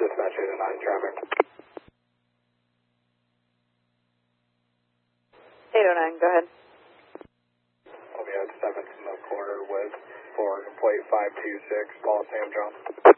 dispatch 809 traffic. 809, go ahead. We'll be at 7th in the quarter with for plate 526, Paul Sam John.